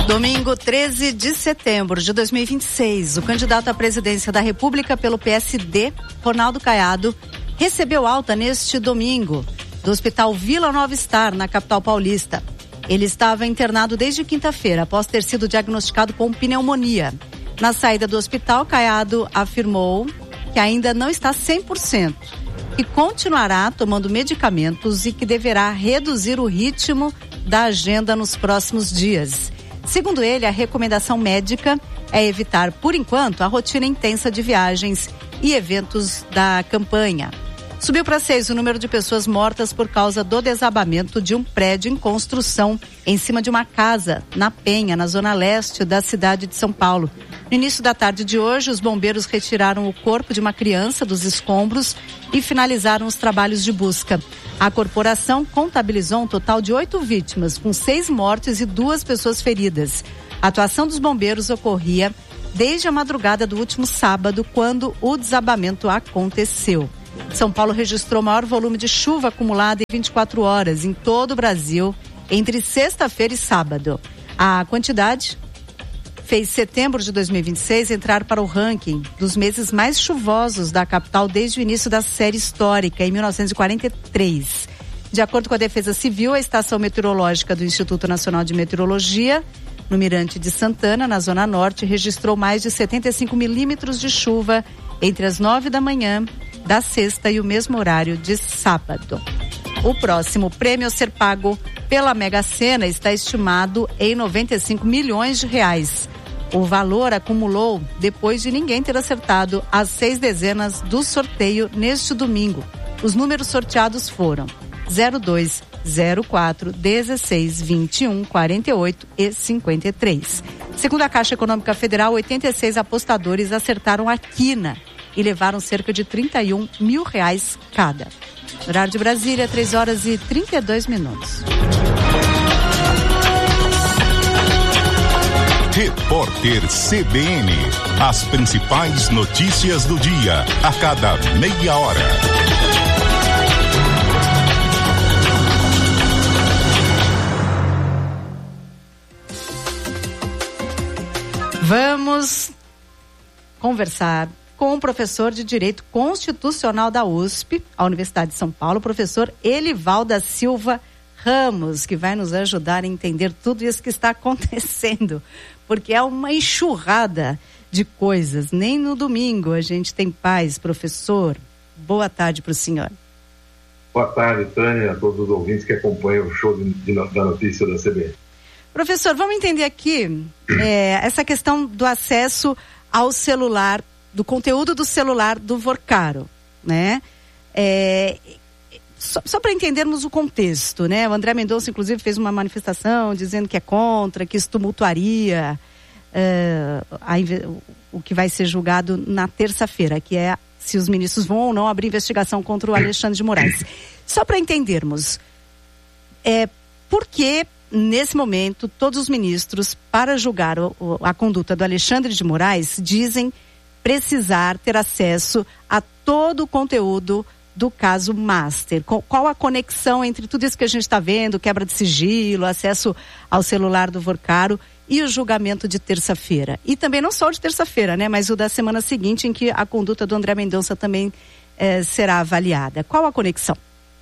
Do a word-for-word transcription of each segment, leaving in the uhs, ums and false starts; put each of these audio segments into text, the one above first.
Domingo, treze de setembro de dois mil e vinte e seis, o candidato à presidência da República pelo P S D, Ronaldo Caiado, recebeu alta neste domingo do Hospital Vila Nova Star, na capital paulista. Ele estava internado desde quinta-feira, após ter sido diagnosticado com pneumonia. Na saída do hospital, Caiado afirmou que ainda não está cem por cento, que continuará tomando medicamentos e que deverá reduzir o ritmo da agenda nos próximos dias. Segundo ele, a recomendação médica é evitar, por enquanto, a rotina intensa de viagens e eventos da campanha. Subiu para seis o número de pessoas mortas por causa do desabamento de um prédio em construção em cima de uma casa, na Penha, na zona leste da cidade de São Paulo. No início da tarde de hoje, os bombeiros retiraram o corpo de uma criança dos escombros e finalizaram os trabalhos de busca. A corporação contabilizou um total de oito vítimas, com seis mortes e duas pessoas feridas. A atuação dos bombeiros ocorria desde a madrugada do último sábado, quando o desabamento aconteceu. São Paulo registrou o maior volume de chuva acumulada em vinte e quatro horas em todo o Brasil, entre sexta-feira e sábado. A quantidade fez setembro de dois mil e vinte e seis entrar para o ranking dos meses mais chuvosos da capital desde o início da série histórica, em mil novecentos e quarenta e três. De acordo com a Defesa Civil, a estação meteorológica do Instituto Nacional de Meteorologia, no Mirante de Santana, na Zona Norte, registrou mais de setenta e cinco milímetros de chuva entre as nove da manhã da sexta e o mesmo horário de sábado. O próximo prêmio a ser pago pela Mega Sena está estimado em noventa e cinco milhões de reais. O valor acumulou depois de ninguém ter acertado as seis dezenas do sorteio neste domingo. Os números sorteados foram zero dois, zero quatro, dezesseis, vinte e um, quarenta e oito e cinquenta e três. Segundo a Caixa Econômica Federal, oitenta e seis apostadores acertaram a quina e levaram cerca de trinta e um mil reais cada. Horário de Brasília, três horas e trinta e dois minutos. Repórter C B N. As principais notícias do dia, a cada meia hora. Vamos conversar com o professor de Direito Constitucional da U S P, a Universidade de São Paulo, o professor Elival da Silva Ramos, que vai nos ajudar a entender tudo isso que está acontecendo, porque é uma enxurrada de coisas. Nem no domingo a gente tem paz, professor. Boa tarde para o senhor. Boa tarde, Tânia, a todos os ouvintes que acompanham o show de, de, da notícia da C B N. Professor, vamos entender aqui é, essa questão do acesso ao celular, do conteúdo do celular do Vorcaro, né? É, só só para entendermos o contexto, né? O André Mendonça, inclusive, fez uma manifestação dizendo que é contra, que isso tumultuaria é, a, o que vai ser julgado na terça-feira, que é se os ministros vão ou não abrir investigação contra o Alexandre de Moraes. Só para entendermos, é, por que nesse momento todos os ministros, para julgar o, o, a conduta do Alexandre de Moraes, dizem precisar ter acesso a todo o conteúdo do caso Master? Qual a conexão entre tudo isso que a gente está vendo, quebra de sigilo, acesso ao celular do Vorcaro e o julgamento de terça-feira? E também não só o de terça-feira, né, mas o da semana seguinte, em que a conduta do André Mendonça também eh, será avaliada. Qual a conexão?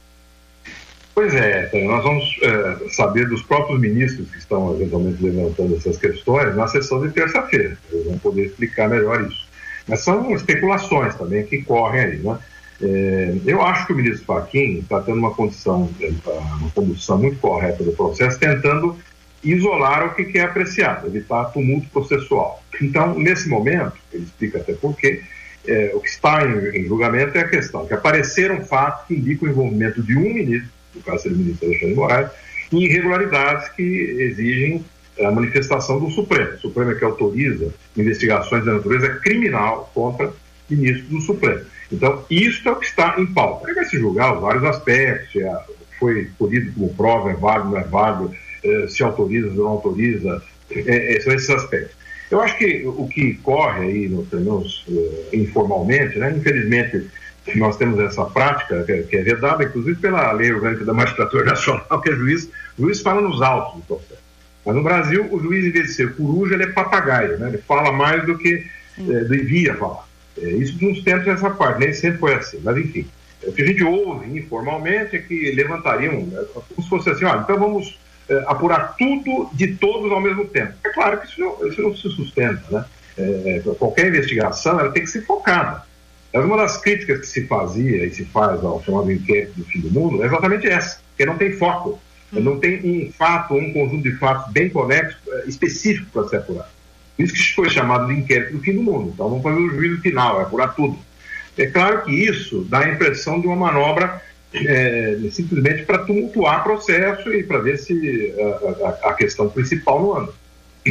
Pois é, nós vamos é, saber dos próprios ministros que estão eventualmente levantando essas questões na sessão de terça-feira. Eles vão poder explicar melhor isso. Mas são especulações também que correm aí, né? É, eu acho que o ministro Fachin está tendo uma condição, uma condução muito correta do processo, tentando isolar o que é apreciado, evitar tumulto processual. Então, nesse momento, ele explica até por quê, é, o que está em, em julgamento é a questão que apareceram fatos que indicam o envolvimento de um ministro, no caso do ministro Alexandre de Moraes, em irregularidades que exigem a manifestação do Supremo. O Supremo é que autoriza investigações da natureza criminal contra ministros do Supremo. Então, isso é o que está em pauta. Aí vai se julgar os vários aspectos, se foi colhido como prova, é válido, não é válido, se autoriza ou não autoriza, é, são esses aspectos. Eu acho que o que corre aí, no, pelo menos informalmente, né, infelizmente, nós temos essa prática, que é, que é vedada, inclusive, pela Lei Orgânica da Magistratura Nacional, que é juiz, o juiz fala nos autos do processo. Mas no Brasil, o juiz, em vez de ser coruja, ele é papagaio, né? Ele fala mais do que é, devia falar. É, isso de uns tempos essa parte, nem sempre foi assim, mas enfim. O que a gente ouve informalmente é que levantariam, né, como se fosse assim, olha, então vamos é, apurar tudo de todos ao mesmo tempo. É claro que isso não, isso não se sustenta, né? É, qualquer investigação ela tem que ser focada. Mas uma das críticas que se fazia e se faz ao chamado inquérito do fim do mundo é exatamente essa, que não tem foco, hum. não tem um fato, um conjunto de fatos bem conexos, específico para ser apurado. Por isso que foi chamado de inquérito do fim do mundo. Então vamos fazer o juízo final, é apurar tudo. É claro que isso dá a impressão de uma manobra é, simplesmente para tumultuar o processo e para ver se a, a, a questão principal não anda.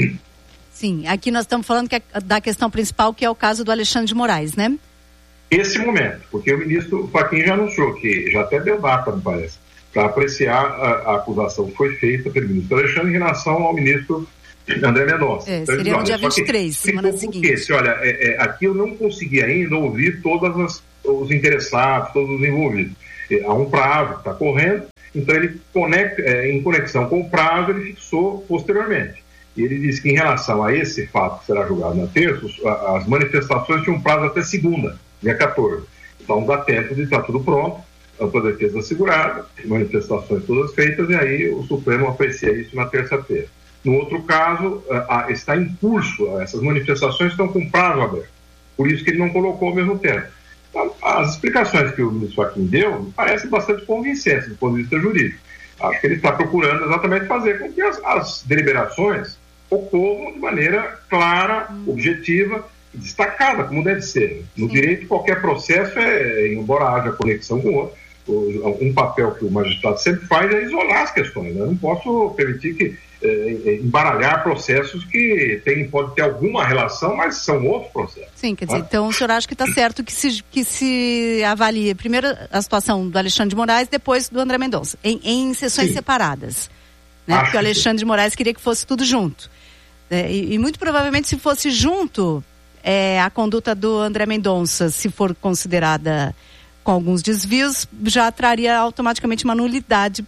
Sim, aqui nós estamos falando que é da questão principal, que é o caso do Alexandre de Moraes, né? Esse momento, porque o ministro Fachin já anunciou que já até deu data, me parece, para apreciar a, a acusação que foi feita pelo ministro Alexandre em relação ao ministro André Mendonça. É, seria no dia vinte e três, semana seguinte. Se, olha, é, é, aqui eu não consegui ainda ouvir todos os interessados, todos os envolvidos. É, há um prazo que está correndo, então ele conecta, é, em conexão com o prazo, ele fixou posteriormente. E ele disse que em relação a esse fato que será julgado na terça, as manifestações tinham um prazo até segunda, dia quatorze. Então dá tempo de estar tudo pronto, a sua defesa assegurada, manifestações todas feitas, e aí o Supremo aprecia isso na terça-feira. No outro caso, a, a, está em curso, essas manifestações estão com prazo aberto. Por isso que ele não colocou ao mesmo tempo. Então, as explicações que o ministro Fachin deu me parecem bastante convincentes do ponto de vista jurídico. Acho que ele está procurando exatamente fazer com que as, as deliberações ocorram de maneira clara, objetiva e destacada, como deve ser. No Sim. direito, qualquer processo, é, embora haja conexão com o outro, um papel que o magistrado sempre faz é isolar as questões. Né? Eu não posso permitir que é, embaralhar processos que tem, pode ter alguma relação, mas são outros processos. Sim, quer dizer, ah? então o senhor acha que está certo que se, que se avalie primeiro a situação do Alexandre de Moraes, depois do André Mendonça, em, em sessões Sim. separadas. Né? Porque o Alexandre de Moraes queria que fosse tudo junto. É, e, e muito provavelmente, se fosse junto, é, a conduta do André Mendonça, se for considerada com alguns desvios, já traria automaticamente uma nulidade,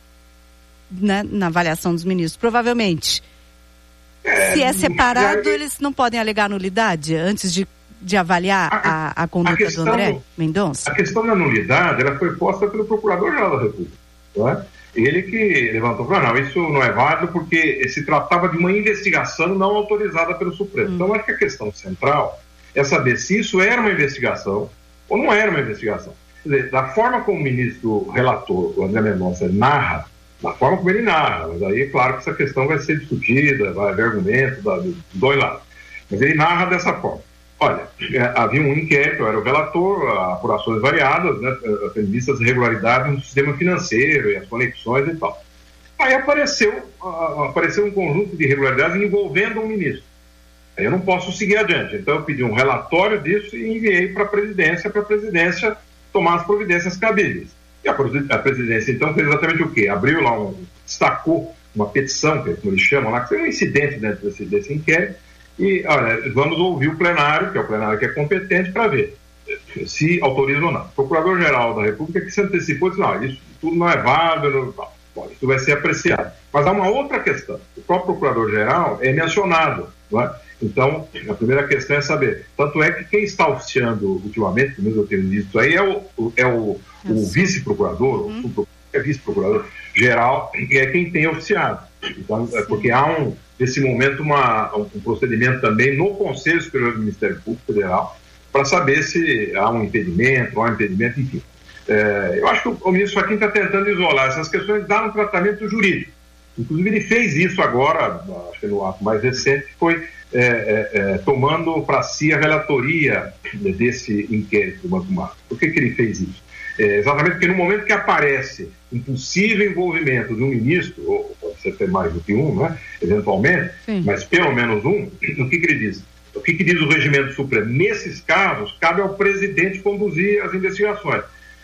né, na avaliação dos ministros, provavelmente. É, se é separado, é, eles não podem alegar nulidade antes de, de avaliar a, a, a conduta a questão, do André Mendonça? A questão da nulidade, ela foi posta pelo Procurador-Geral da República, não é? Ele que levantou, não, isso não é válido porque se tratava de uma investigação não autorizada pelo Supremo. Hum. Então, acho que a questão central é saber se isso era uma investigação ou não era uma investigação. Quer dizer, da forma como o ministro relator, o André Mendonça, narra, da forma como ele narra, mas aí é claro que essa questão vai ser discutida, vai haver argumentos dos dois lados. Mas ele narra dessa forma. Olha, havia um inquérito, eu era o relator, apurações variadas, né, tendo vista as irregularidades no sistema financeiro e as conexões e tal. Aí apareceu, apareceu um conjunto de irregularidades envolvendo um ministro. Aí eu não posso seguir adiante. Então eu pedi um relatório disso e enviei para a presidência, para a presidência tomar as providências cabíveis. E a, a presidência, então, fez exatamente o quê? Abriu lá, um, destacou uma petição, que é como eles chamam lá, que foi um incidente dentro desse, desse inquérito, e, olha, vamos ouvir o plenário, que é o plenário que é competente, para ver se autoriza ou não. O Procurador-Geral da República que se antecipou e disse, não, isso tudo não é válido, não. Bom, isso vai ser apreciado. Mas há uma outra questão. O próprio Procurador-Geral é mencionado, não é? Então, a primeira questão é saber. Tanto é que quem está oficiando ultimamente, pelo menos eu tenho visto aí, é o, é o, o vice-procurador, uhum. o é vice-procurador-geral, que é quem tem oficiado. Então, é porque há, um, nesse momento, uma, um procedimento também no Conselho Superior do Ministério Público Federal para saber se há um impedimento, há um impedimento, enfim. É, eu acho que o, o ministro Fachin está tentando isolar essas questões e dar um tratamento jurídico. Inclusive, ele fez isso agora, acho que no ato mais recente, que foi É, é, é, tomando para si a relatoria desse inquérito do Banco Master. Por que, que ele fez isso? É, exatamente porque no momento que aparece um possível envolvimento de um ministro, ou pode ser até mais do que um, né, eventualmente, Sim. mas pelo menos um, o que, que ele diz? O que, que diz o Regimento Supremo? Nesses casos, cabe ao presidente conduzir as investigações.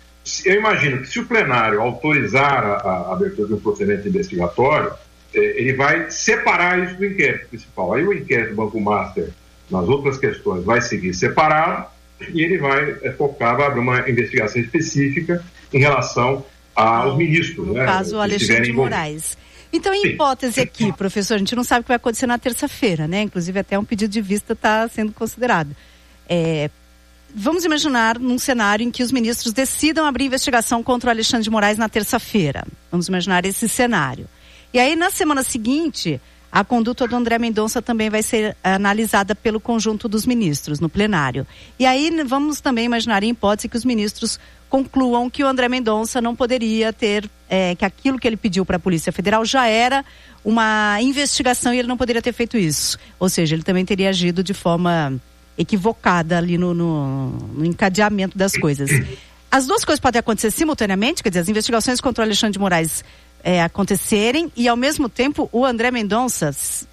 Eu imagino que se o plenário autorizar a, a abertura de um procedimento investigatório, ele vai separar isso do inquérito principal. Aí o inquérito do Banco Master, nas outras questões, vai seguir separado e ele vai é, focar, vai abrir uma investigação específica em relação aos ministros. No né, caso, o Alexandre de Moraes. Então, em hipótese aqui, professor, a gente não sabe o que vai acontecer na terça-feira, né? Inclusive, até um pedido de vista está sendo considerado. É, vamos imaginar num cenário em que os ministros decidam abrir investigação contra o Alexandre de Moraes na terça-feira. Vamos imaginar esse cenário. E aí, na semana seguinte, a conduta do André Mendonça também vai ser analisada pelo conjunto dos ministros no plenário. E aí, vamos também imaginar em hipótese que os ministros concluam que o André Mendonça não poderia ter, é, que aquilo que ele pediu para a Polícia Federal já era uma investigação e ele não poderia ter feito isso. Ou seja, ele também teria agido de forma equivocada ali no, no, no encadeamento das coisas. As duas coisas podem acontecer simultaneamente, quer dizer, as investigações contra o Alexandre de Moraes é, acontecerem e, ao mesmo tempo, o André Mendonça,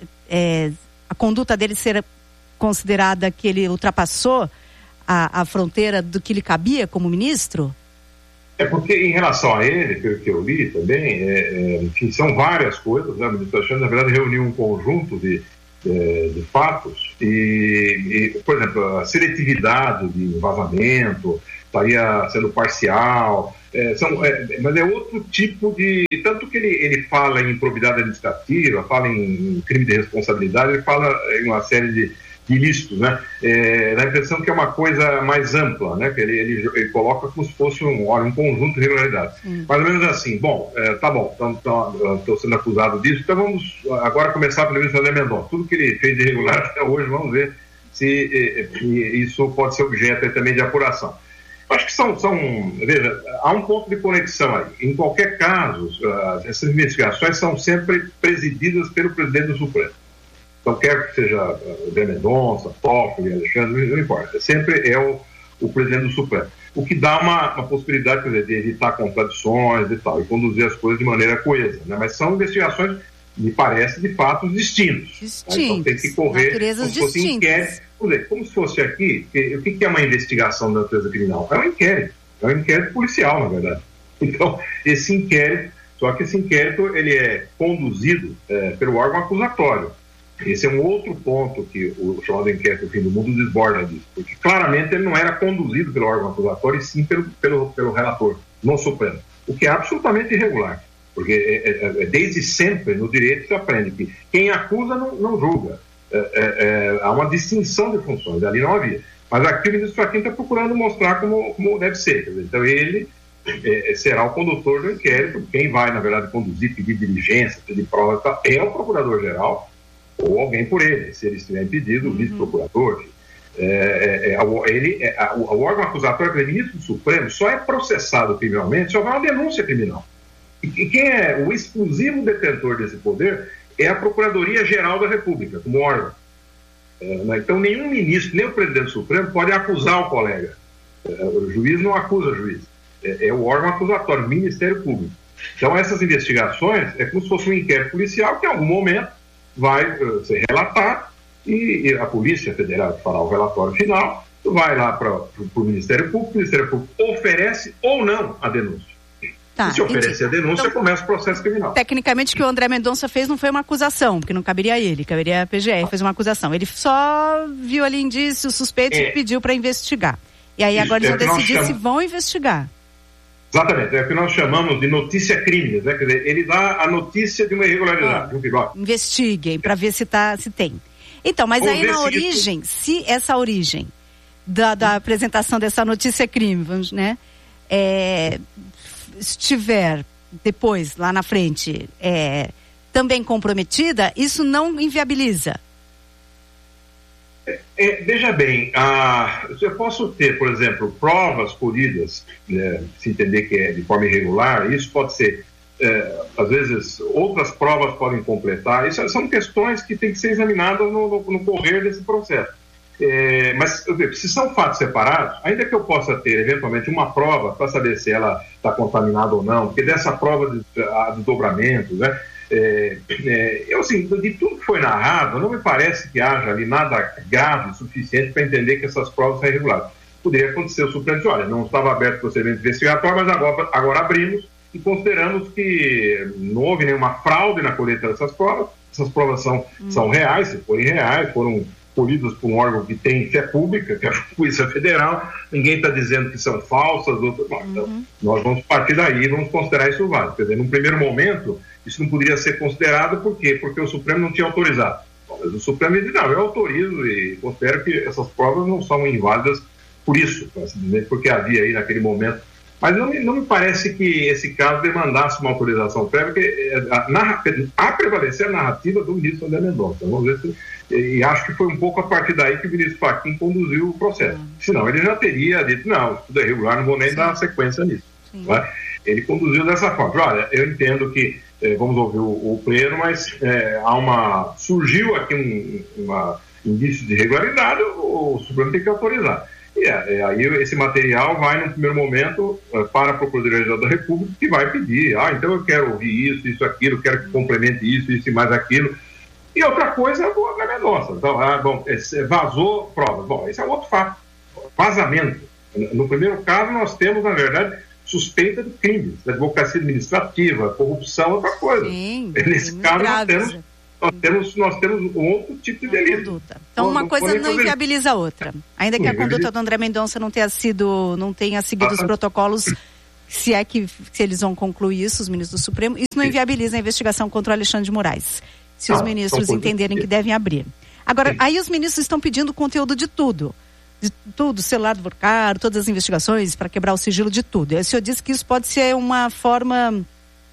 é, a conduta dele ser considerada que ele ultrapassou A, a fronteira do que lhe cabia como ministro? É porque, em relação a ele, pelo que eu li também, é, é, enfim, são várias coisas, né? A administração, na verdade, reuniu um conjunto de, de, de fatos e, e, por exemplo, a seletividade de vazamento estaria sendo parcial, é, são, é, mas é outro tipo de... Tanto que ele, ele fala em improbidade administrativa, fala em, em crime de responsabilidade, ele fala em uma série de ilícitos, né? É, dá a impressão que é uma coisa mais ampla, né? Que ele, ele, ele coloca como se fosse um, olha, um conjunto de irregularidades. Hum. Mais ou menos assim, bom, é, tá bom, estou sendo acusado disso, então vamos agora começar pelo ministro André Mendonça. Tudo que ele fez de irregular até hoje, vamos ver se é, isso pode ser objeto também de apuração. Acho que são, são, veja, há um ponto de conexão aí. Em qualquer caso, essas investigações são sempre presididas pelo presidente do Supremo. Então, quer que seja André Mendonça, Toffoli, Alexandre, não importa. Sempre é o, o presidente do Supremo. O que dá uma, uma possibilidade, quer dizer, de evitar contradições e tal, e conduzir as coisas de maneira coesa, né? Mas são investigações, me parece, de fatos distintos. Distintos. Né? Então tem que correr como se fosse inquérito. Dizer, como se fosse aqui, que, o que, que é uma investigação da natureza criminal? É um inquérito. É um inquérito policial, na verdade. Então, esse inquérito, só que esse inquérito, ele é conduzido é, pelo órgão acusatório. Esse é um outro ponto que o chamado inquérito Fim do Mundo desborda disso, porque claramente ele não era conduzido pelo órgão acusatório e sim pelo, pelo, pelo relator no Supremo, o que é absolutamente irregular, porque é, é, é, desde sempre no direito se aprende que quem acusa não, não julga, é, é, é, há uma distinção de funções, ali não havia, mas aqui o ministro Fachin está procurando mostrar como, como deve ser, quer dizer, então ele é, será o condutor do inquérito, quem vai na verdade conduzir, pedir diligência, pedir prova, é o procurador-geral ou alguém por ele, se ele estiver impedido, o vice-procurador. É, é, é, ele, é, a, o órgão acusatório, o ministro do Supremo, só é processado criminalmente se houver uma denúncia criminal. E, e quem é o exclusivo detentor desse poder é a Procuradoria-Geral da República, como órgão. É, né? Então, nenhum ministro, nem o presidente do Supremo, pode acusar o colega. É, o juiz não acusa o juiz. É, é o órgão acusatório, o Ministério Público. Então, essas investigações é como se fosse um inquérito policial que, em algum momento, vai uh, ser relatado e, e a Polícia Federal fará o relatório final, vai lá para o Ministério Público, o Ministério Público oferece ou não a denúncia. Tá, e se oferecer a denúncia, então, começa o processo criminal. Tecnicamente, o que o André Mendonça fez não foi uma acusação, porque não caberia a ele, caberia a P G R, fez uma acusação. Ele só viu ali indícios suspeitos é. e pediu para investigar. E aí agora eles vão é decidir se vão investigar. Exatamente, é o que nós chamamos de notícia crime, né? Quer dizer, ele dá a notícia de uma irregularidade. Ah, investiguem para ver se, tá, se tem. Então, mas Vamos aí na se origem, isso... se essa origem da, da apresentação dessa notícia crime, vamos, né, é, estiver depois, lá na frente, é, também comprometida, isso não inviabiliza. É, é, veja bem, ah, eu posso ter, por exemplo, provas colhidas, né, se entender que é de forma irregular, isso pode ser, é, às vezes, outras provas podem completar, isso são questões que têm que ser examinadas no, no, no correr desse processo. É, mas, se são fatos separados, ainda que eu possa ter, eventualmente, uma prova para saber se ela está contaminada ou não, porque dessa prova há desdobramentos, né? É, é, eu, assim, de tudo que foi narrado, não me parece que haja ali nada grave o suficiente para entender que essas provas são irregulares. Poderia acontecer o Supremo dizer, olha, não estava aberto o procedimento investigatório, mas agora, agora abrimos e consideramos que não houve nenhuma fraude na colheita dessas provas, essas provas são, hum. são reais, se forem reais, foram polidas por um órgão que tem fé pública, que é a Polícia Federal, ninguém está dizendo que são falsas, outras, uhum. Então, nós vamos partir daí e vamos considerar isso válido. Quer dizer, num primeiro momento, isso não poderia ser considerado, por quê? Porque o Supremo não tinha autorizado. Bom, mas o Supremo disse, não, eu autorizo e considero que essas provas não são inválidas por isso, porque havia aí naquele momento. Mas não me, não me parece que esse caso demandasse uma autorização prévia, porque a, a, a prevalecer a narrativa do ministro André Mendonça. Vamos ver se, e acho que foi um pouco a partir daí que o ministro Fachin conduziu o processo. Uhum. Senão ele já teria dito, não, tudo é irregular, não vou nem Sim. dar sequência nisso. Né? Ele conduziu dessa forma. Olha, eu entendo que, eh, vamos ouvir o, o pleno, mas eh, há uma, surgiu aqui um uma indício de irregularidade, o, o Supremo tem que autorizar. E é, aí esse material vai, no primeiro momento, para a Procuradoria-Geral da República, que vai pedir, ah, então eu quero ouvir isso, isso, aquilo, quero que complemente isso, isso e mais aquilo. E outra coisa é o André Mendonça. Então, ah, bom, vazou prova. Bom, esse é outro fato. Vazamento. No primeiro caso, nós temos, na verdade, suspeita de crimes, de advocacia administrativa, corrupção, outra coisa. Sim, nesse caso, nós temos... Nós temos, nós temos um outro tipo de delito. Então, uma coisa não inviabiliza a outra. Ainda que a conduta do André Mendonça não tenha sido, não tenha seguido os protocolos, se é que se eles vão concluir isso, os ministros do Supremo, isso não inviabiliza a investigação contra o Alexandre de Moraes, se os ministros entenderem que devem abrir. Agora, aí os ministros estão pedindo conteúdo de tudo. De tudo, celular do Burcaro, todas as investigações, para quebrar o sigilo de tudo. E o senhor disse que isso pode ser uma forma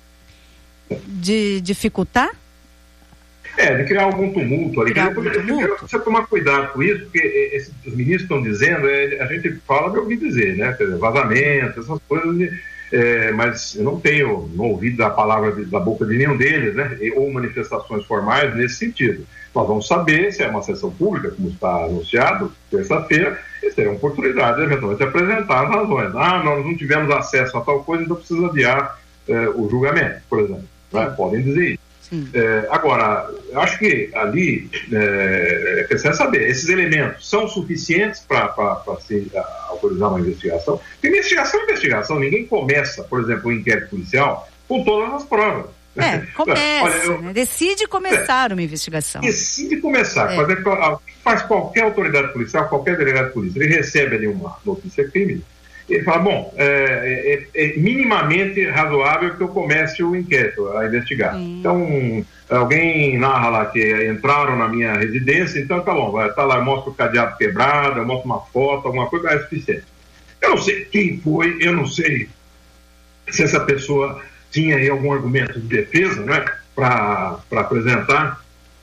de dificultar? É, de criar algum tumulto ali. Criar algum tumulto? Precisa tomar cuidado com isso, porque esses, os ministros estão dizendo, é, a gente fala de ouvir dizer, né? Quer dizer, vazamento, essas coisas, de, é, mas eu não tenho, não ouvi da palavra de, da boca de nenhum deles, né? Ou manifestações formais nesse sentido. Nós vamos saber se é uma sessão pública, como está anunciado, terça-feira, eles terão oportunidade de eventualmente apresentar as razões. Ah, nós não tivemos acesso a tal coisa, então precisa adiar é, o julgamento, por exemplo. Né? Podem dizer isso. É, agora, eu acho que ali é, é preciso saber, esses elementos são suficientes para se autorizar uma investigação? Porque investigação é investigação, ninguém começa, por exemplo, um inquérito policial com todas as provas. É, começa, Olha, eu, né? decide começar é, uma investigação. Decide começar, é. fazer, faz qualquer autoridade policial, qualquer delegado de polícia, ele recebe ali uma notícia crime. Ele fala, bom, é, é, é minimamente razoável que eu comece o inquérito, a investigar. Sim. Então, alguém narra lá que entraram na minha residência, então tá bom, vai tá lá, eu mostro o cadeado quebrado, eu mostro uma foto, alguma coisa, é suficiente. Eu não sei quem foi, eu não sei se essa pessoa tinha aí algum argumento de defesa, né, para apresentar,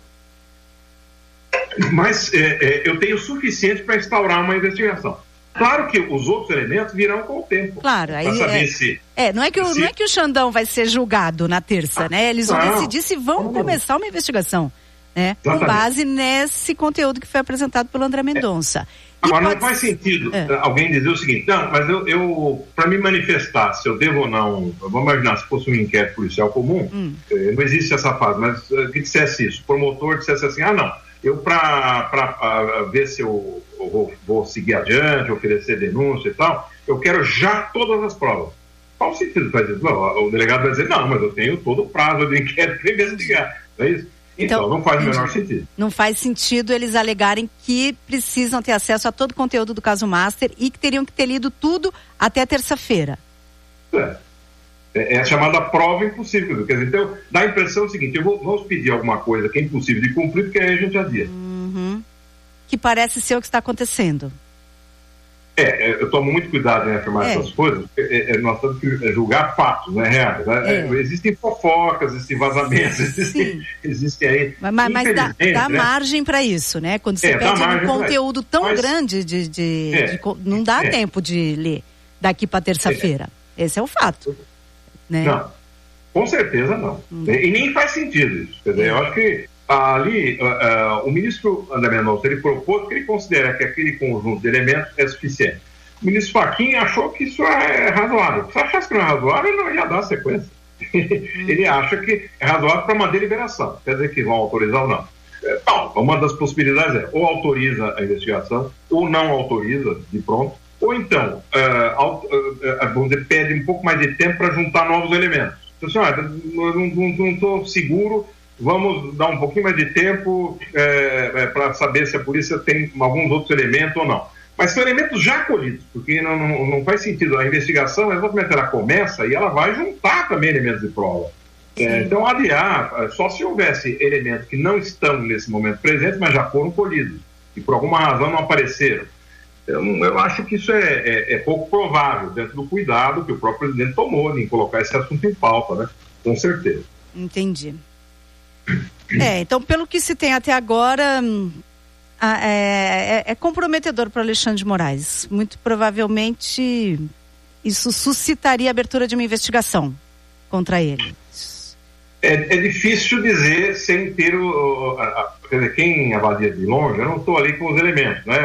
mas é, é, eu tenho o suficiente para instaurar uma investigação. Claro que os outros elementos virão com o tempo. Claro, aí é, se, é, não é que o, se... não é que o Xandão vai ser julgado na terça, ah, né? Eles vão não, decidir se vão não, começar uma investigação, né? Com base nesse conteúdo que foi apresentado pelo André Mendonça. É. Agora, pode... não faz sentido é. alguém dizer o seguinte, não, mas eu, eu para me manifestar se eu devo ou não, vamos imaginar, se fosse um inquérito policial comum, hum. não existe essa fase, mas que dissesse isso, o promotor dissesse assim, ah, não, eu para ver se eu, eu vou, vou seguir adiante, oferecer denúncia e tal, eu quero já todas as provas. Qual o sentido faz isso? O delegado vai dizer, não, mas eu tenho todo o prazo do inquérito para investigar, não é isso? Então, então não faz o menor sentido. Não faz sentido eles alegarem que precisam ter acesso a todo o conteúdo do caso Master e que teriam que ter lido tudo até terça-feira. É. É a chamada prova impossível. Quer dizer, então, dá a impressão seguinte, eu vou, vamos pedir alguma coisa que é impossível de cumprir, porque aí a gente adia. Uhum. Que parece ser o que está acontecendo. É, eu tomo muito cuidado em afirmar é. essas coisas, porque é, é, nós temos que julgar fatos, não é real. Né? É. Existem fofocas, existem vazamentos, existem, existem aí... Mas, mas dá, dá né? margem para isso, né? Quando você é, pede um conteúdo tão mas, grande, de, de, é, de, não dá é. tempo de ler daqui para terça-feira. É. Esse é o fato. Né? Não, com certeza não. Hum. E nem faz sentido isso. Quer dizer, eu acho que ali uh, uh, o ministro André Mendonça, ele propôs que ele considera que aquele conjunto de elementos é suficiente. O ministro Fachin achou que isso é razoável. Se achasse que não é razoável, ele não ia dar sequência. Hum. Ele acha que é razoável para uma deliberação. Quer dizer que vão autorizar ou não. É, não, uma das possibilidades é ou autoriza a investigação ou não autoriza de pronto. Ou então, uh, uh, uh, vamos dizer, pede um pouco mais de tempo para juntar novos elementos. Então, assim, ah, não estou seguro vamos dar um pouquinho mais de tempo é, é, para saber se a polícia tem alguns outros elementos ou não. Mas são elementos já colhidos, porque não, não, não faz sentido. A investigação, exatamente, ela começa e ela vai juntar também elementos de prova. É, então, adiar, só se houvesse elementos que não estão nesse momento presentes, mas já foram colhidos e por alguma razão não apareceram. Eu, eu acho que isso é, é, é pouco provável, dentro do cuidado que o próprio presidente tomou em colocar esse assunto em pauta, né? Com certeza. Entendi. É, então, pelo que se tem até agora, é, é, é comprometedor para Alexandre de Moraes. Muito provavelmente isso suscitaria a abertura de uma investigação contra ele. É, é difícil dizer sem ter o... A, a, quer dizer, quem avalia de longe, eu não estou ali com os elementos, né,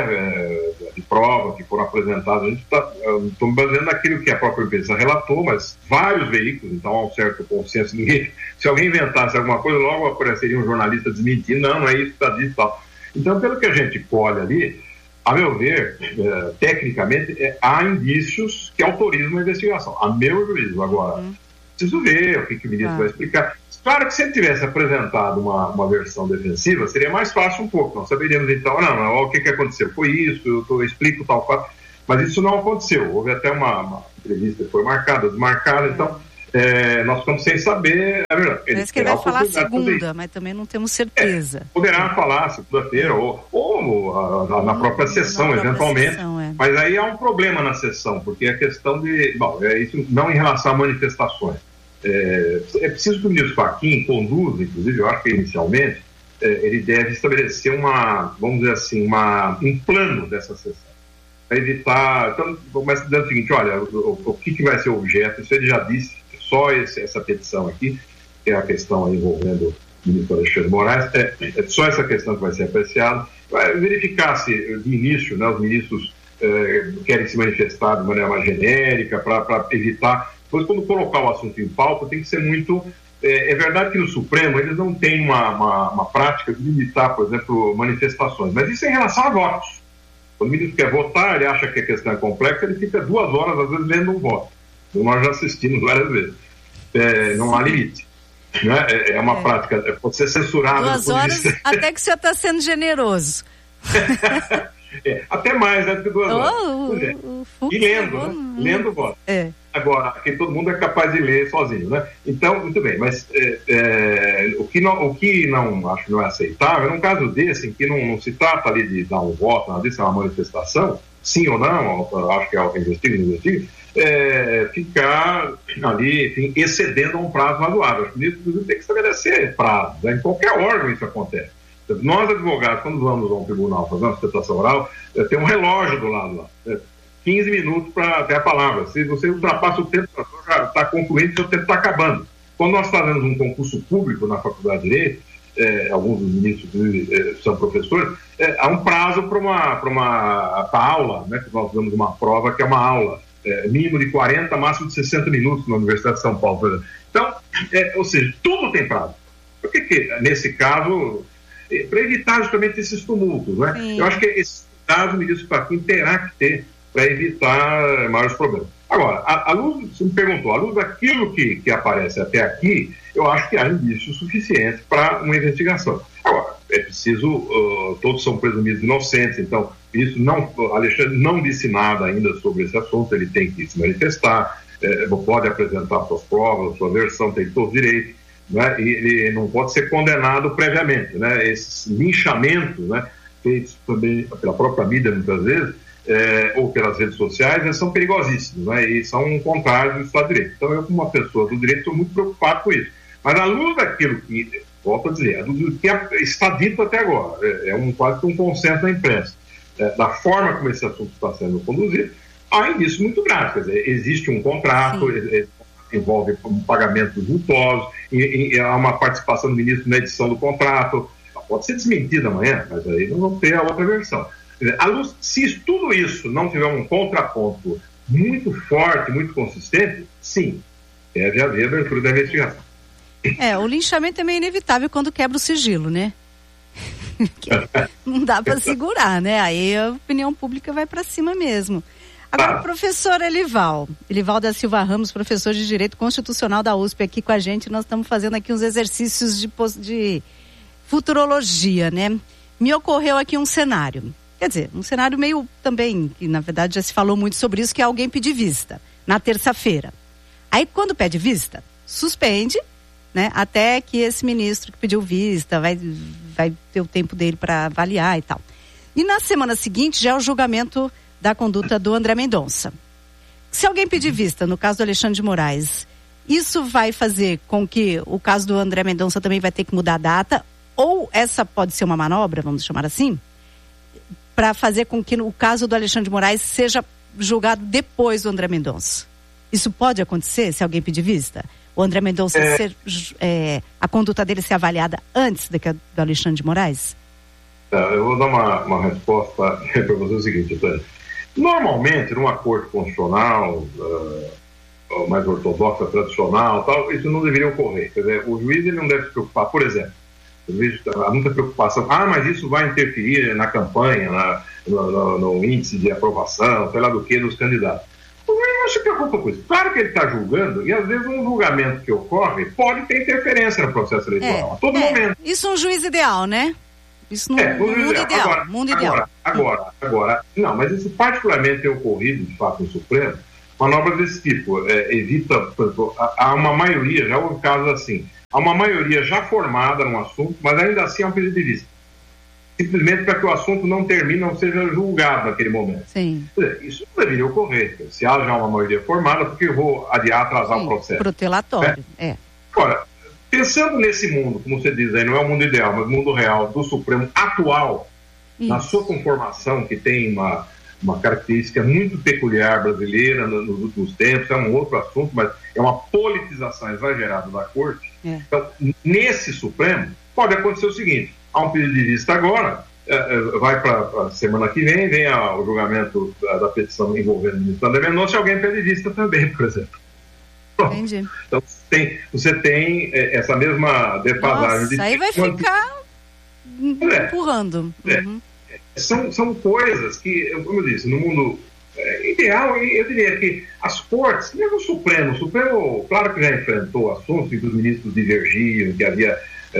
de prova que foram apresentados. A gente está me baseando naquilo que a própria empresa relatou, mas vários veículos, então há um certo consenso. Ninguém, se alguém inventasse alguma coisa, logo apareceria um jornalista desmentindo, não, não é isso que está dito e tal. Então, pelo que a gente colhe ali, a meu ver, é, tecnicamente, é, há indícios que autorizam a investigação, a meu juízo. Agora, uhum. preciso ver o que, que o ministro ah. vai explicar. Claro que se ele tivesse apresentado uma, uma versão defensiva, seria mais fácil um pouco. Nós saberíamos então, não, não, o que, que aconteceu? Foi isso, eu, tô, eu explico tal fato. Mas isso não aconteceu. Houve até uma, uma entrevista que foi marcada, desmarcada, então é, nós ficamos sem saber. É verdade. Parece que ele vai falar segunda, mas também não temos certeza. É, poderá falar segunda-feira ou, ou a, a, na própria sessão, na própria eventualmente. Sessão, é. Mas aí há um problema na sessão, porque é questão de. Bom, é isso não em relação a manifestações. É, é preciso que o ministro Fachin conduza, inclusive, eu acho que inicialmente, é, ele deve estabelecer uma, vamos dizer assim, uma, um plano dessa sessão. Para evitar. Então, começa dizendo o seguinte: olha, o, o que, que vai ser o objeto? Isso ele já disse, só esse, essa petição aqui, que é a questão envolvendo o ministro Alexandre de Moraes, é, é só essa questão que vai ser apreciada. Vai verificar se, de início, né, os ministros é, querem se manifestar de maneira mais genérica, para evitar. Depois, quando colocar o assunto em pauta, tem que ser muito... É, é verdade que no Supremo eles não têm uma, uma, uma prática de limitar, por exemplo, manifestações, mas isso é em relação a votos. Quando o ministro quer votar, ele acha que a questão é complexa, ele fica duas horas, às vezes, lendo um voto. Então, nós já assistimos várias vezes. É, não há limite. Né? É, é uma é. prática, pode ser censurada. Duas horas, vista... até que o senhor está sendo generoso. É, até mais, né, do que duas oh, horas. O, é. o, o e lendo, né? Hum, lendo o voto. É. Agora, que todo mundo é capaz de ler sozinho, né? Então, muito bem, mas é, é, o, que não, o que não acho que não é aceitável, num caso desse, em que não, não se trata ali de dar um voto, nada disso, é uma manifestação, sim ou não, acho que é algo que investiga, investiga, é, ficar ali, enfim, excedendo um prazo razoável. Acho que isso, inclusive, tem que estabelecer prazo, né? Em qualquer órgão isso acontece. Nós, advogados, quando vamos a um tribunal fazer uma sustentação oral, tem um relógio do lado lá, né? quinze minutos para até a palavra. Se você ultrapassa o tempo, já está concluindo, seu tempo está acabando. Quando nós fazemos um concurso público na Faculdade de Direito, é, alguns dos ministros é, são professores, é, há um prazo para uma, para uma pra aula, né, que nós damos uma prova que é uma aula, é, mínimo de quarenta, máximo de sessenta minutos na Universidade de São Paulo, por exemplo. Então, é, ou seja, tudo tem prazo. Por que que, nesse caso, é, para evitar justamente esses tumultos, né? Sim. Eu acho que esse caso o ministro Fachin terá que ter para evitar maiores problemas. Agora, a, a luz, você me perguntou, a luz daquilo que, que aparece até aqui, eu acho que há indícios suficientes para uma investigação. Agora, é preciso, uh, todos são presumidos inocentes, então, isso não, Alexandre não disse nada ainda sobre esse assunto, ele tem que se manifestar, é, pode apresentar suas provas, sua versão, tem todo direito, né, e ele não pode ser condenado previamente, né, esses linchamentos, né, feitos também pela própria mídia, muitas vezes, É, ou pelas redes sociais, eles são perigosíssimos, né? E são contrários do Estado de Direito. Então, eu, como uma pessoa do direito, estou muito preocupado com isso. Mas, à luz daquilo que, volto a dizer, do que está dito até agora, é, é um, quase que um consenso na imprensa, é, da forma como esse assunto está sendo conduzido, há indícios muito graves. Quer dizer, existe um contrato, é, é, envolve um pagamento vultoso, e, e há uma participação do ministro na edição do contrato. Pode ser desmentida amanhã, mas aí não vão ter a outra versão. A luz, se tudo isso não tiver um contraponto muito forte, muito consistente, sim, deve haver abertura da investigação. É, o linchamento é meio inevitável quando quebra o sigilo, né? Não dá para segurar, né? Aí a opinião pública vai para cima mesmo. Agora, ah. professor Elival, Elival da Silva Ramos, professor de Direito Constitucional da U S P, aqui com a gente, nós estamos fazendo aqui uns exercícios de, de futurologia, né? Me ocorreu aqui um cenário, quer dizer, um cenário meio também, que na verdade já se falou muito sobre isso, que é alguém pedir vista, na terça-feira. Aí, quando pede vista, suspende, né? Até que esse ministro que pediu vista vai, vai ter o tempo dele para avaliar e tal. E na semana seguinte já é o julgamento da conduta do André Mendonça. Se alguém pedir vista, no caso do Alexandre de Moraes, isso vai fazer com que o caso do André Mendonça também vai ter que mudar a data, ou essa pode ser uma manobra, vamos chamar assim, para fazer com que o caso do Alexandre de Moraes seja julgado depois do André Mendonça. Isso pode acontecer se alguém pedir vista? O André Mendonça, é... ser, é, a conduta dele ser avaliada antes do, que do Alexandre de Moraes? Eu vou dar uma, uma resposta para você o seguinte, Antônio. Normalmente, numa corte constitucional, uh, mais ortodoxa, tradicional, tal, isso não deveria ocorrer. Quer dizer, o juiz ele não deve se preocupar, por exemplo, eu vejo há muita preocupação, ah, mas isso vai interferir na campanha, na, no, no, no índice de aprovação, sei lá do que, dos candidatos. O juiz não se preocupa com isso. Claro que ele está julgando, e às vezes um julgamento que ocorre pode ter interferência no processo eleitoral, é, a todo é, momento. Isso é um juiz ideal, né? Isso no, é, no mundo ideal. ideal. Agora, mundo ideal. Agora, agora, agora, não, mas isso particularmente tem ocorrido, de fato, no Supremo, manobras desse tipo. É, evita, por exemplo, há uma maioria, já houve casos assim, há uma maioria já formada num assunto, mas ainda assim há um pedido de vista. Simplesmente para que o assunto não termine, não seja julgado naquele momento. Sim. Isso não deveria ocorrer. Se há já uma maioria formada, porque eu vou adiar, atrasar Sim, o processo. Protelatório, é. é. Agora, pensando nesse mundo, como você diz aí, não é o mundo ideal, mas o mundo real do Supremo atual, Isso. na sua conformação, que tem uma, uma característica muito peculiar brasileira no, nos últimos tempos, é um outro assunto, mas é uma politização exagerada da Corte. É. Então, nesse Supremo, pode acontecer o seguinte, há um pedido de vista agora, é, é, vai para a semana que vem, vem a, o julgamento da, da petição envolvendo o ministro André Mendonça, se alguém pede vista também, por exemplo. Entendi. Então tem, você tem é, essa mesma defasagem. Nossa, de... aí vai ficar é, empurrando. Uhum. É, são, são coisas que, como eu disse, no mundo é, ideal, eu diria que as cortes, mesmo o Supremo, o Supremo, claro que já enfrentou assuntos em que os ministros divergiam, que havia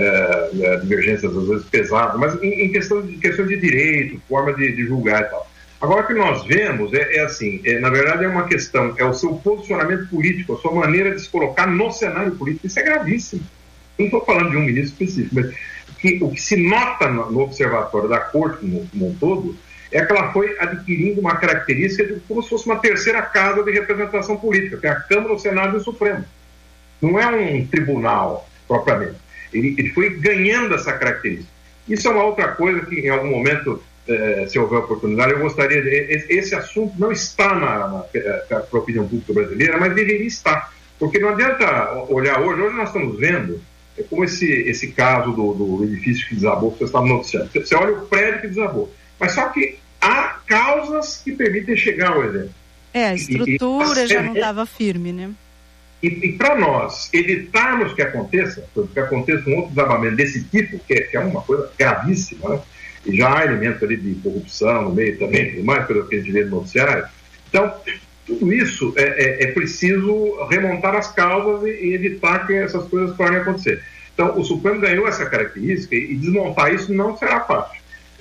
é, divergências às vezes pesadas, mas em, em questão, de, questão de direito, forma de, de julgar e tal. Agora, o que nós vemos é, é assim, é, na verdade é uma questão, é o seu posicionamento político, a sua maneira de se colocar no cenário político. Isso é gravíssimo. Não estou falando de um ministro específico, mas que, o que se nota no, no observatório da Corte como, como um todo é que ela foi adquirindo uma característica de como se fosse uma terceira casa de representação política, que é a Câmara, o Senado e o Supremo. Não é um tribunal, propriamente. Ele, ele foi ganhando essa característica. Isso é uma outra coisa que, em algum momento... É, se houver oportunidade, eu gostaria de... Esse assunto não está na, na, na, na opinião pública brasileira, mas deveria estar. Porque não adianta olhar hoje, hoje nós estamos vendo é como esse, esse caso do, do edifício que desabou, que você estava noticiando. Você olha o prédio que desabou. Mas só que há causas que permitem chegar ao evento. É, a estrutura e, e, já não estava firme, né? E, e para nós evitarmos que aconteça, que aconteça um outro desabamento desse tipo, que é, que é uma coisa gravíssima, né? E já há elementos ali de corrupção no meio também, tudo mais, pelo que a gente vê no noticiário. Então, tudo isso é, é, é preciso remontar as causas e, e evitar que essas coisas podem acontecer. Então, o Supremo ganhou essa característica e desmontar isso não será fácil.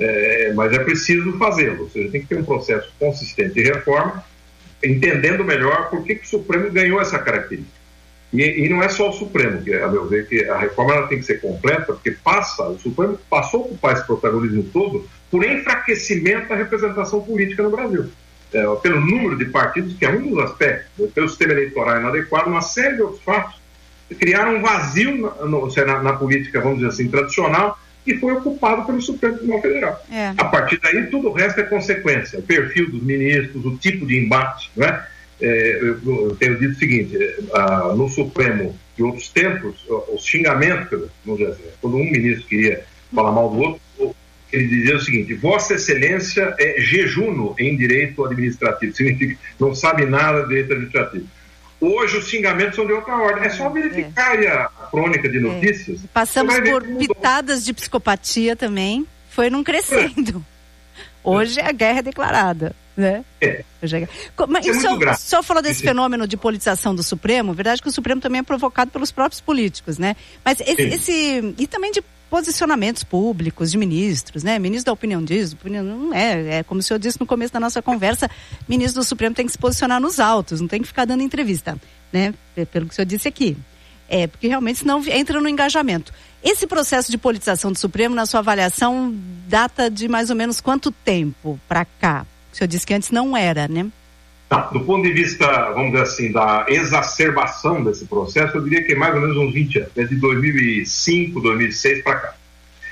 É, mas é preciso fazê-lo. Ou seja, tem que ter um processo consistente de reforma, entendendo melhor por que, que o Supremo ganhou essa característica. E, e não é só o Supremo, que, a meu ver, que a reforma ela tem que ser completa, porque passa, o Supremo passou a ocupar esse protagonismo todo por enfraquecimento da representação política no Brasil. É, pelo número de partidos, que é um dos aspectos, pelo sistema eleitoral inadequado, uma série de outros fatos, criaram um vazio na, no, na, na política, vamos dizer assim, tradicional, que foi ocupado pelo Supremo Tribunal Federal. É. A partir daí, tudo o resto é consequência. O perfil dos ministros, o tipo de embate, não é? É, eu, eu tenho dito o seguinte, uh, no Supremo de outros tempos, os xingamentos, vamos dizer assim, quando um ministro queria falar mal do outro, ele dizia o seguinte: Vossa Excelência é jejuno em direito administrativo, significa não sabe nada de direito administrativo. Hoje os xingamentos são de outra ordem, é só verificar é. a crônica de notícias. É. Passamos por pitadas de psicopatia também, foi num crescendo. É. Hoje a guerra é declarada. Né? É. Mas é o senhor, o senhor falou desse fenômeno de politização do Supremo, verdade que o Supremo também é provocado pelos próprios políticos, né? Mas esse, esse e também de posicionamentos públicos de ministros, né? Ministro da opinião diz, opinião não é, é como o senhor disse no começo da nossa conversa, ministro do Supremo tem que se posicionar nos autos, não tem que ficar dando entrevista, né? Pelo que o senhor disse aqui. É, porque realmente senão entra no engajamento. Esse processo de politização do Supremo, na sua avaliação, data de mais ou menos quanto tempo para cá? O senhor disse que antes não era, né? Não, do ponto de vista, vamos dizer assim, da exacerbação desse processo, eu diria que é mais ou menos uns vinte anos, desde dois mil e cinco, dois mil e seis para cá.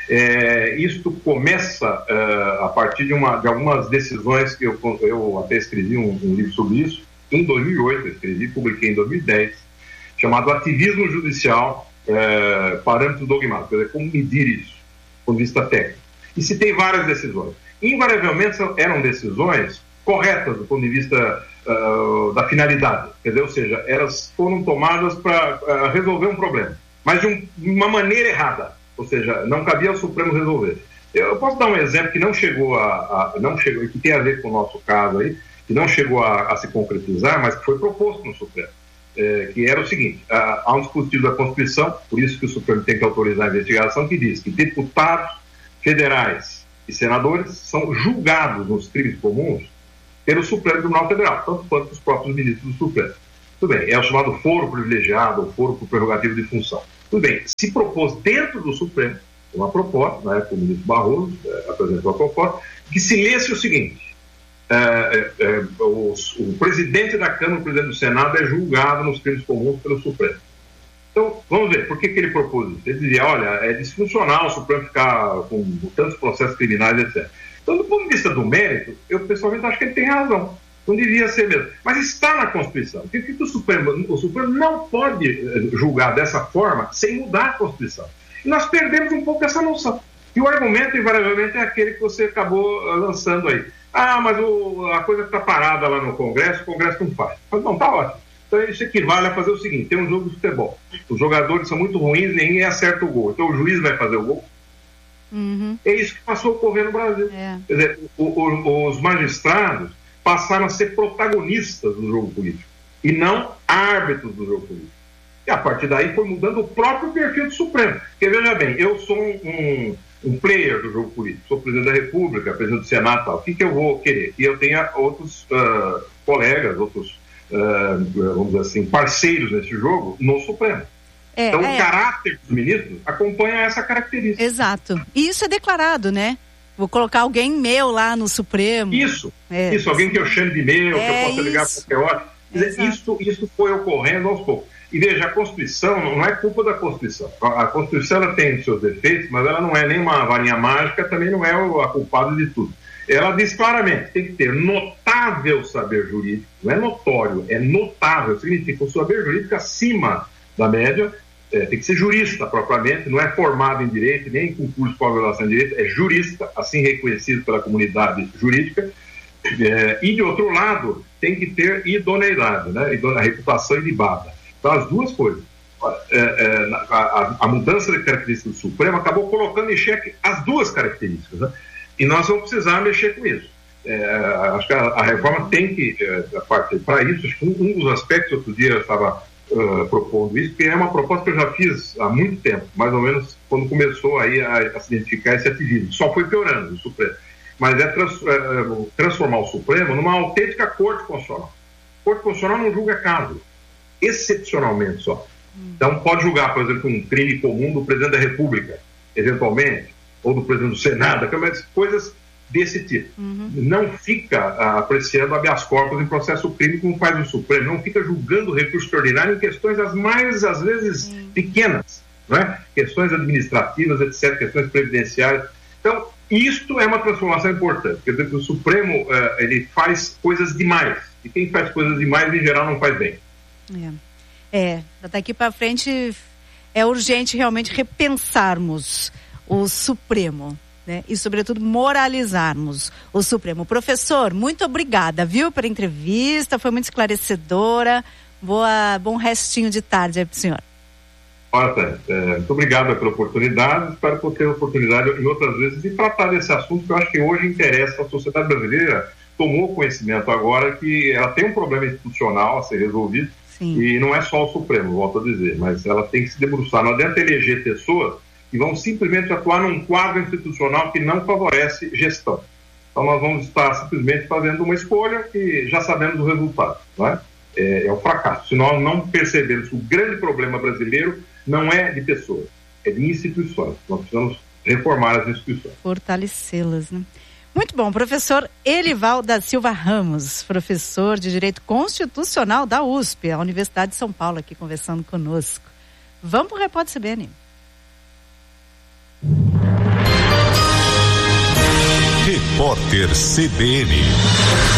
É, isto começa uh, a partir de, uma, de algumas decisões que eu, eu até escrevi um, um livro sobre isso, em dois mil e oito eu escrevi, publiquei em dois mil e dez, chamado Ativismo Judicial, uh, Parâmetros Dogmáticos, quer dizer, como medir isso, do ponto de vista técnico. E citei várias decisões. Invariavelmente eram decisões corretas do ponto de vista uh, da finalidade, quer dizer, ou seja, elas foram tomadas para uh, resolver um problema, mas de, um, de uma maneira errada, ou seja, não cabia ao Supremo resolver. Eu posso dar um exemplo que não chegou a, a não chegou, que tem a ver com o nosso caso aí, que não chegou a, a se concretizar, mas que foi proposto no Supremo, é, que era o seguinte: uh, há um dispositivo da Constituição, por isso que o Supremo tem que autorizar a investigação, que diz que deputados federais e senadores são julgados nos crimes comuns pelo Supremo Tribunal Federal, tanto quanto os próprios ministros do Supremo. Tudo bem, é o chamado foro privilegiado, ou foro por prerrogativa de função. Tudo bem, se propôs dentro do Supremo uma proposta, na época o ministro Barroso é, apresentou a proposta, que se lesse o seguinte: é, é, é, o, o presidente da Câmara, o presidente do Senado é julgado nos crimes comuns pelo Supremo. Então, vamos ver, por que, que ele propôs isso? Ele dizia, olha, é disfuncional o Supremo ficar com tantos processos criminais, etcétera. Então, do ponto de vista do mérito, eu pessoalmente acho que ele tem razão. Não devia ser mesmo. Mas está na Constituição. Por que o Supremo, o Supremo não pode julgar dessa forma sem mudar a Constituição? E nós perdemos um pouco essa noção. E o argumento, invariavelmente, é aquele que você acabou lançando aí. Ah, mas o, a coisa está parada lá no Congresso, o Congresso não faz. Mas não, está ótimo. Então isso equivale a fazer o seguinte: tem um jogo de futebol. Os jogadores são muito ruins, ninguém acerta o gol. Então o juiz vai fazer o gol. Uhum. É isso que passou a ocorrer no Brasil. É. Quer dizer, o, o, os magistrados passaram a ser protagonistas do jogo político e não árbitros do jogo político. E a partir daí foi mudando o próprio perfil do Supremo. Porque veja bem, eu sou um, um, um player do jogo político, sou presidente da República, presidente do Senado e tal. O que, que eu vou querer? Que eu tenha outros uh, colegas, outros Uh, vamos dizer assim, parceiros nesse jogo no Supremo. É, então é. O caráter dos ministros acompanha essa característica. Exato. E isso é declarado, né? Vou colocar alguém meu lá no Supremo. Isso, é. isso, alguém que eu chame de meu, é, que eu possa ligar a qualquer hora. Dizer, isso, isso foi ocorrendo aos poucos. E veja, a Constituição não é culpa da Constituição. A Constituição ela tem os seus defeitos, mas ela não é nem uma varinha mágica, também não é a culpada de tudo. Ela diz claramente, tem que ter notável saber jurídico, não é notório, é notável, significa o saber jurídico acima da média, é, tem que ser jurista propriamente, não é formado em direito, nem em concurso de pós-graduação em direito, é jurista, assim reconhecido pela comunidade jurídica, é, e de outro lado, tem que ter idoneidade, né, a reputação ilibada. Então as duas coisas. É, é, a, a, a mudança de características do Supremo acabou colocando em xeque as duas características, né? E nós vamos precisar mexer com isso. É, acho que a, a reforma tem que, é, para isso, acho que um, um dos aspectos, outro dia eu estava uh, propondo isso, que é uma proposta que eu já fiz há muito tempo, mais ou menos quando começou aí a, a se identificar esse ativismo. Só foi piorando o Supremo. Mas é, trans, é transformar o Supremo numa autêntica corte constitucional. A corte constitucional não julga caso, excepcionalmente só. Então pode julgar, por exemplo, um crime comum do presidente da República, eventualmente, ou do presidente do Senado, mas coisas desse tipo. Uhum. Não fica uh, apreciando habeas corpus em processo crime como faz o Supremo, não fica julgando recurso extraordinário em questões as mais, às vezes, uhum. pequenas, não é? Questões administrativas, etcétera, questões previdenciárias. Então, isto é uma transformação importante, quer dizer que o Supremo uh, ele faz coisas demais, e quem faz coisas demais, em geral, não faz bem. É, é daqui para frente é urgente realmente repensarmos o Supremo, né? E sobretudo moralizarmos o Supremo. Professor, muito obrigada, viu, pela entrevista, foi muito esclarecedora. Boa, bom restinho de tarde aí pro senhor. Olha, é, muito obrigado pela oportunidade, espero que eu tenha a oportunidade em outras vezes de tratar desse assunto que eu acho que hoje interessa a sociedade brasileira tomou conhecimento agora que ela tem um problema institucional a ser resolvido. Sim. E não é só o Supremo, volto a dizer, mas ela tem que se debruçar. Não adianta eleger pessoas que vão simplesmente atuar num quadro institucional que não favorece gestão. Então nós vamos estar simplesmente fazendo uma escolha que já sabemos o resultado, não é? É, é o fracasso. Se nós não percebermos que o grande problema brasileiro não é de pessoas, é de instituições. Nós precisamos reformar as instituições. Fortalecê-las, né? Muito bom, professor Elival da Silva Ramos, professor de Direito Constitucional da U S P, a Universidade de São Paulo, aqui conversando conosco. Vamos para o Repórter C B N. Repórter C B N.